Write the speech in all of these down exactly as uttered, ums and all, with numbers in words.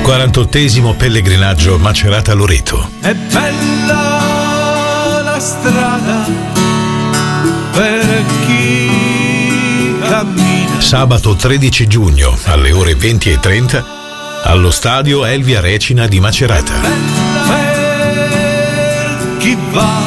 quarantottesimo pellegrinaggio Macerata-Loreto. È bella la strada per chi cammina. Sabato tredici giugno alle ore venti e trenta allo stadio Elvia Recina di Macerata. È bella per chi va.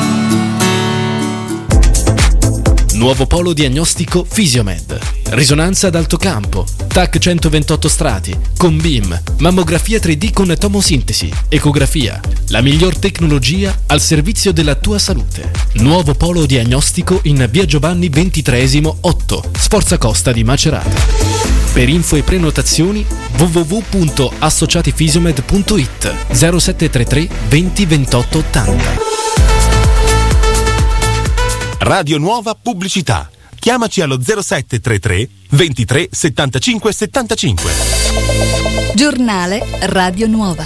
Nuovo polo diagnostico Fisiomed. Risonanza ad alto campo, T A C centoventotto strati, con B I M, mammografia tre D con tomosintesi, ecografia. La miglior tecnologia al servizio della tua salute. Nuovo polo diagnostico in via Giovanni ventitreesimo otto, Sforza Costa di Macerata. Per info e prenotazioni w w w punto associatifisiomed punto i t zero sette tre tre venti ventotto ottanta. Radio Nuova Pubblicità. Chiamaci allo zero sette tre tre ventitré settantacinque settantacinque. Giornale Radio Nuova.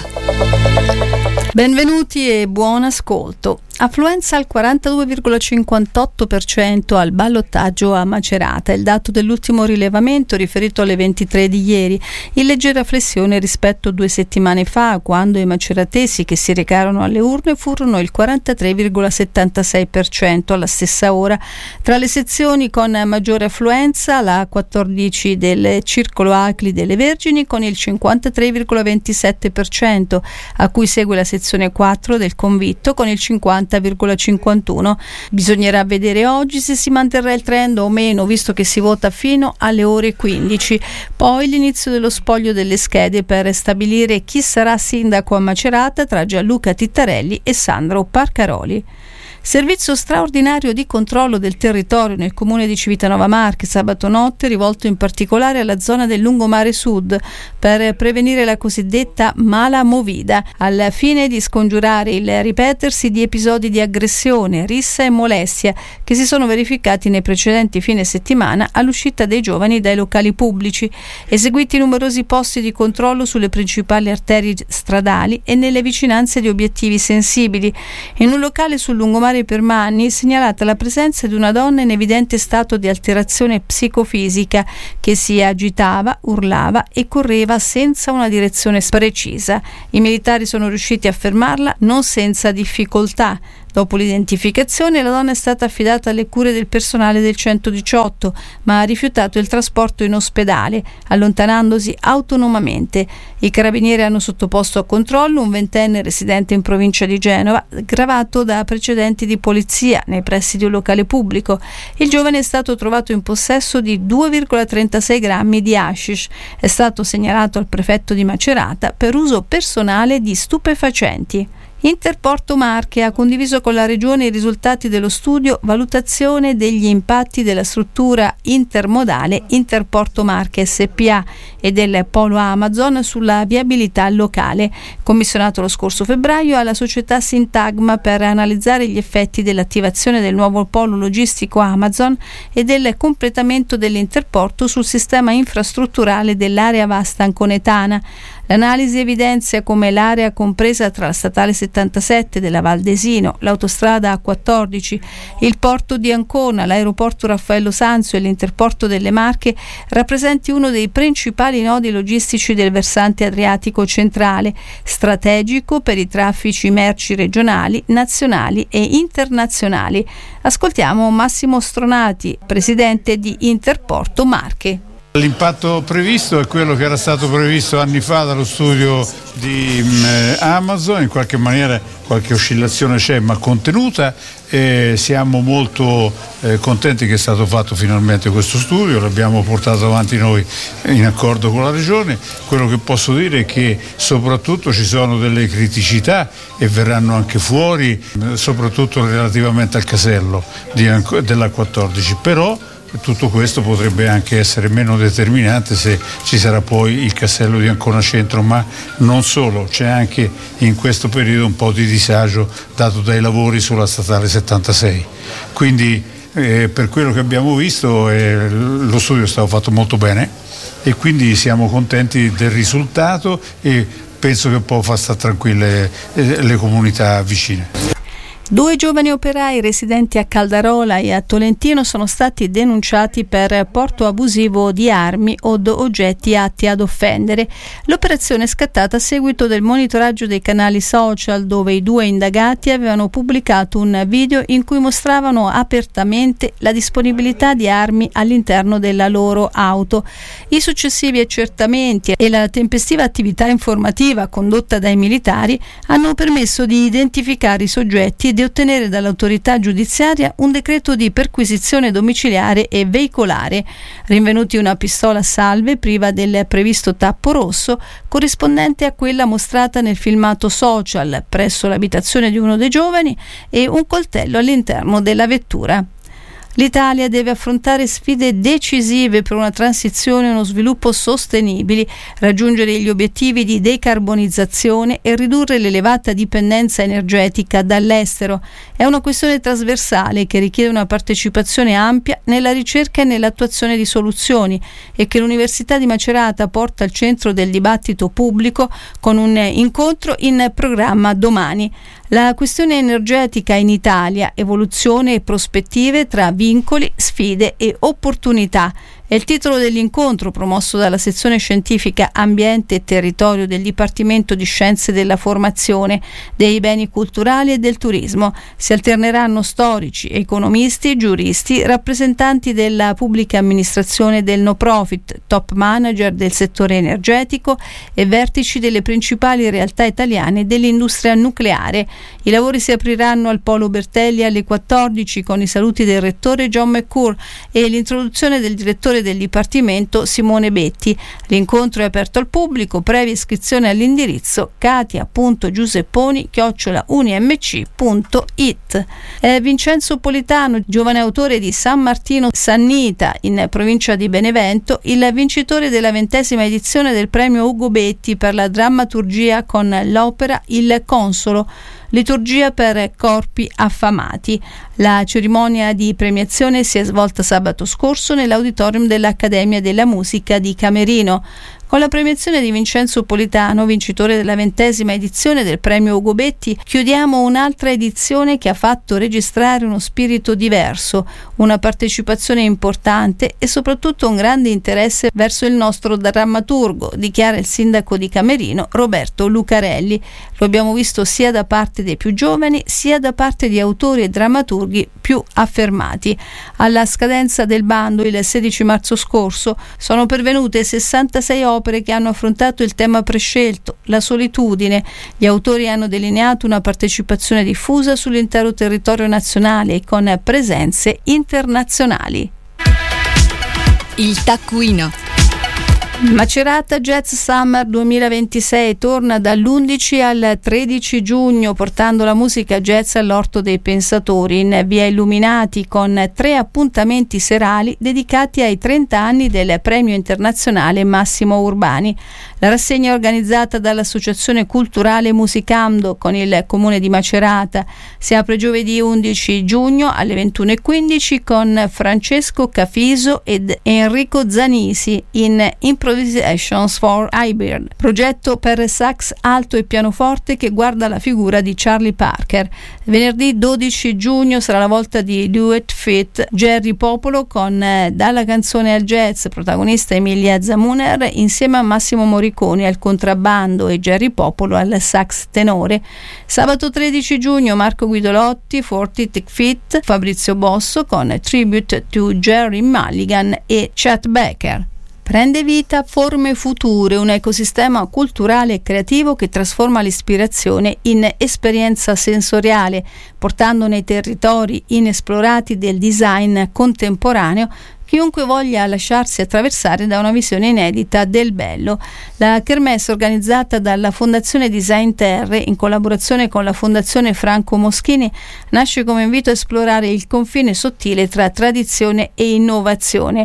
Benvenuti e buon ascolto. Affluenza al quarantadue virgola cinquantotto per cento al ballottaggio a Macerata, il dato dell'ultimo rilevamento riferito alle ventitré di ieri, in leggera flessione rispetto a due settimane fa, quando i maceratesi che si recarono alle urne furono il quarantatré virgola settantasei per cento alla stessa ora. Tra le sezioni con maggiore affluenza, la quattordici del Circolo Acli delle Vergini con il cinquantatré virgola ventisette per cento, a cui segue la sezione quattro del Convitto con il cinquanta virgola cinquantuno. Bisognerà vedere oggi se si manterrà il trend o meno, visto che si vota fino alle ore quindici. Poi l'inizio dello spoglio delle schede per stabilire chi sarà sindaco a Macerata tra Gianluca Tittarelli e Sandro Parcaroli. Servizio straordinario di controllo del territorio nel comune di Civitanova Marche sabato notte, rivolto in particolare alla zona del lungomare sud per prevenire la cosiddetta mala movida, al fine di scongiurare il ripetersi di episodi di aggressione, rissa e molestia che si sono verificati nei precedenti fine settimana all'uscita dei giovani dai locali pubblici. Eseguiti numerosi posti di controllo sulle principali arterie stradali e nelle vicinanze di obiettivi sensibili. In un locale sul lungomare per Manni è segnalata la presenza di una donna in evidente stato di alterazione psicofisica che si agitava, urlava e correva senza una direzione precisa. I militari sono riusciti a fermarla non senza difficoltà. Dopo l'identificazione, la donna è stata affidata alle cure del personale del centodiciotto, ma ha rifiutato il trasporto in ospedale, allontanandosi autonomamente. I carabinieri hanno sottoposto a controllo un ventenne residente in provincia di Genova, gravato da precedenti di polizia nei pressi di un locale pubblico. Il giovane è stato trovato in possesso di due virgola trentasei grammi di hashish. È stato segnalato al prefetto di Macerata per uso personale di stupefacenti. Interporto Marche ha condiviso con la Regione i risultati dello studio Valutazione degli impatti della struttura intermodale Interporto Marche S P A e del polo Amazon sulla viabilità locale, commissionato lo scorso febbraio alla società Sintagma per analizzare gli effetti dell'attivazione del nuovo polo logistico Amazon e del completamento dell'interporto sul sistema infrastrutturale dell'area vasta anconetana. L'analisi evidenzia come l'area compresa tra la statale settantasette della Val d'Esino, l'autostrada A quattordici, il porto di Ancona, l'aeroporto Raffaello Sanzio e l'interporto delle Marche rappresenti uno dei principali nodi logistici del versante adriatico centrale, strategico per i traffici merci regionali, nazionali e internazionali. Ascoltiamo Massimo Stronati, presidente di Interporto Marche. L'impatto previsto è quello che era stato previsto anni fa dallo studio di eh, Amazon, in qualche maniera qualche oscillazione c'è ma contenuta, e siamo molto eh, contenti che è stato fatto finalmente questo studio, l'abbiamo portato avanti noi in accordo con la Regione. Quello che posso dire è che soprattutto ci sono delle criticità e verranno anche fuori, soprattutto relativamente al casello di, della quattordici, però tutto questo potrebbe anche essere meno determinante se ci sarà poi il casello di Ancona Centro, ma non solo, c'è anche in questo periodo un po' di disagio dato dai lavori sulla statale settantasei. Quindi eh, per quello che abbiamo visto eh, lo studio è stato fatto molto bene e quindi siamo contenti del risultato e penso che può far stare tranquille eh, le comunità vicine. Due giovani operai residenti a Caldarola e a Tolentino sono stati denunciati per porto abusivo di armi o oggetti atti ad offendere. L'operazione è scattata a seguito del monitoraggio dei canali social, dove i due indagati avevano pubblicato un video in cui mostravano apertamente la disponibilità di armi all'interno della loro auto. I successivi accertamenti e la tempestiva attività informativa condotta dai militari hanno permesso di identificare i soggetti e di ottenere dall'autorità giudiziaria un decreto di perquisizione domiciliare e veicolare. Rinvenuti una pistola salve priva del previsto tappo rosso, corrispondente a quella mostrata nel filmato social presso l'abitazione di uno dei giovani, e un coltello all'interno della vettura. L'Italia deve affrontare sfide decisive per una transizione e uno sviluppo sostenibili, raggiungere gli obiettivi di decarbonizzazione e ridurre l'elevata dipendenza energetica dall'estero. È una questione trasversale che richiede una partecipazione ampia nella ricerca e nell'attuazione di soluzioni, e che l'Università di Macerata porta al centro del dibattito pubblico con un incontro in programma domani. La questione energetica in Italia, evoluzione e prospettive tra vincoli, sfide e opportunità. È il titolo dell'incontro promosso dalla sezione scientifica Ambiente e Territorio del Dipartimento di Scienze della Formazione, dei Beni Culturali e del Turismo. Si alterneranno storici, economisti, giuristi, rappresentanti della pubblica amministrazione e del no profit, top manager del settore energetico e vertici delle principali realtà italiane dell'industria nucleare. I lavori si apriranno al Polo Bertelli alle quattordici con i saluti del rettore John McCool e l'introduzione del direttore del Dipartimento Simone Betti. L'incontro è aperto al pubblico, previa iscrizione all'indirizzo katia punto giusepponi chiocciola unimc punto it. Eh, Vincenzo Politano, giovane autore di San Martino Sannita in provincia di Benevento, il vincitore della ventesima edizione del premio Ugo Betti per la drammaturgia con l'opera Il Consolo, liturgia per corpi affamati. La cerimonia di premiazione si è svolta sabato scorso nell'auditorium dell'Accademia della Musica di Camerino. Con la premiazione di Vincenzo Politano, vincitore della ventesima edizione del premio Ugo Betti, chiudiamo un'altra edizione che ha fatto registrare uno spirito diverso, una partecipazione importante e soprattutto un grande interesse verso il nostro drammaturgo, dichiara il sindaco di Camerino Roberto Lucarelli. Lo abbiamo visto sia da parte dei più giovani sia da parte di autori e drammaturghi più affermati. Alla scadenza del bando il sedici marzo scorso sono pervenute sessantasei opere che hanno affrontato il tema prescelto, la solitudine. Gli autori hanno delineato una partecipazione diffusa sull'intero territorio nazionale e con presenze internazionali. Il taccuino. Macerata Jazz Summer duemilaventisei torna dall'undici al tredici giugno portando la musica jazz all'Orto dei Pensatori in via Illuminati, con tre appuntamenti serali dedicati ai trenta anni del premio internazionale Massimo Urbani. La rassegna è organizzata dall'Associazione Culturale Musicando con il Comune di Macerata. Si apre giovedì undici giugno alle ventuno e quindici con Francesco Cafiso ed Enrico Zanisi in Improvisations for Hybrid, progetto per sax alto e pianoforte che guarda la figura di Charlie Parker. Venerdì dodici giugno sarà la volta di Duet Fit Jerry Popolo con eh, Dalla canzone al jazz, protagonista Emilia Zamuner insieme a Massimo Moriconi al contrabbando e Jerry Popolo al sax tenore. Sabato tredici giugno Marco Guidolotti, Forty Tick Fit, Fabrizio Bosso con Tribute to Jerry Mulligan e Chet Baker. Prende vita Forme Future, un ecosistema culturale e creativo che trasforma l'ispirazione in esperienza sensoriale, portando nei territori inesplorati del design contemporaneo chiunque voglia lasciarsi attraversare da una visione inedita del bello. La kermesse, organizzata dalla Fondazione Design Terre in collaborazione con la Fondazione Franco Moschini, nasce come invito a esplorare il confine sottile tra tradizione e innovazione.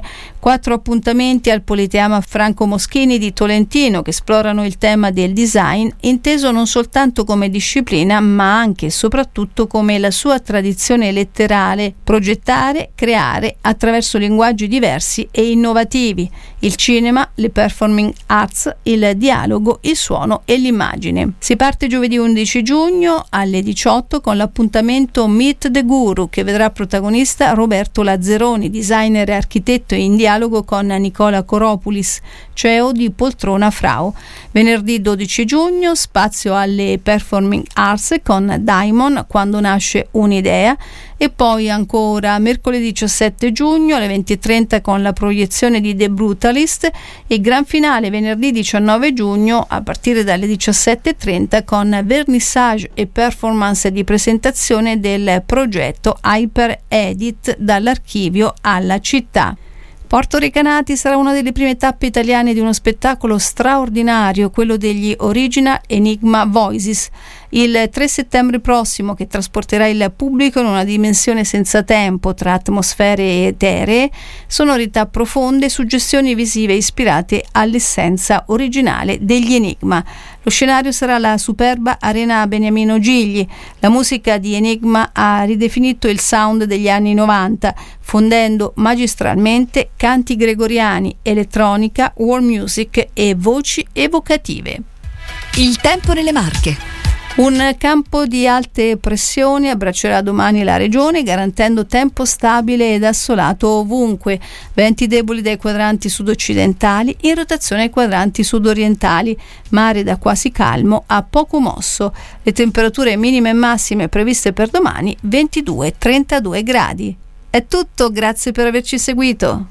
Quattro appuntamenti al Politeama Franco Moschini di Tolentino che esplorano il tema del design, inteso non soltanto come disciplina ma anche e soprattutto come la sua tradizione letterale: progettare, creare attraverso linguaggi diversi e innovativi, il cinema, le performing arts, il dialogo, il suono e l'immagine. Si parte giovedì undici giugno alle diciotto con l'appuntamento Meet the Guru, che vedrà protagonista Roberto Lazzeroni, designer e architetto, in dialogo con Nicola Coropulis, C E O di Poltrona Frau. Venerdì dodici giugno spazio alle performing arts con Daimon, Quando nasce un'idea, e poi ancora mercoledì diciassette giugno alle venti e trenta con la proiezione di The Brutalist, e gran finale venerdì diciannove giugno a partire dalle diciassette e trenta con vernissage e performance di presentazione del progetto Hyper Edit dall'archivio alla città. Porto Recanati sarà una delle prime tappe italiane di uno spettacolo straordinario, quello degli Original Enigma Voices, il tre settembre prossimo, che trasporterà il pubblico in una dimensione senza tempo tra atmosfere eteree, sonorità profonde e suggestioni visive ispirate all'essenza originale degli Enigma. Lo scenario sarà la superba Arena Beniamino Gigli. La musica di Enigma ha ridefinito il sound degli anni novanta, fondendo magistralmente canti gregoriani, elettronica, world music e voci evocative. Il tempo nelle Marche. Un campo di alte pressioni abbraccerà domani la regione, garantendo tempo stabile ed assolato ovunque. Venti deboli dai quadranti sud-occidentali, in rotazione ai quadranti sud-orientali. Mare da quasi calmo a poco mosso. Le temperature minime e massime previste per domani ventidue trentadue gradi. È tutto, grazie per averci seguito.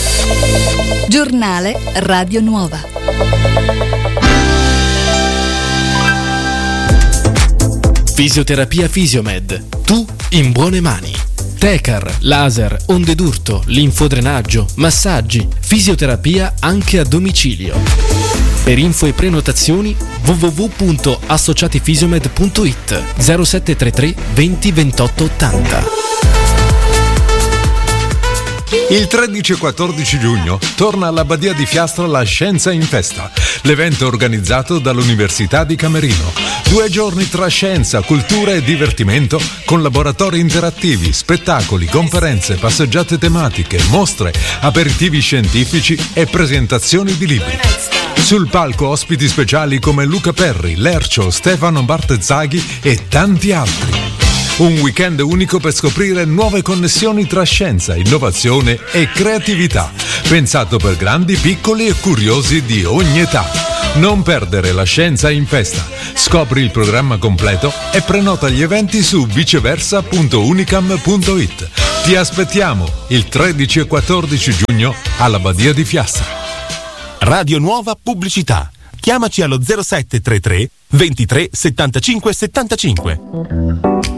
Giornale Radio Nuova. Fisioterapia Fisiomed. Tu in buone mani. Tecar, laser, onde d'urto, linfodrenaggio, massaggi, fisioterapia anche a domicilio. Per info e prenotazioni w w w punto associatifisiomed punto i t zero sette tre tre venti ventotto ottanta. Il tredici e quattordici giugno torna alla Badia di Fiastra la Scienza in Festa, l'evento organizzato dall'Università di Camerino. Due giorni tra scienza, cultura e divertimento, con laboratori interattivi, spettacoli, conferenze, passeggiate tematiche, mostre, aperitivi scientifici e presentazioni di libri. Sul palco ospiti speciali come Luca Perri, Lercio, Stefano Bartezzaghi e tanti altri. Un weekend unico per scoprire nuove connessioni tra scienza, innovazione e creatività, pensato per grandi, piccoli e curiosi di ogni età. Non perdere la Scienza in Festa. Scopri il programma completo e prenota gli eventi su viceversa punto unicam punto i t. Ti aspettiamo il tredici e quattordici giugno alla Badia di Fiastra. Radio Nuova Pubblicità. Chiamaci allo zero sette tre tre ventitré settantacinque settantacinque.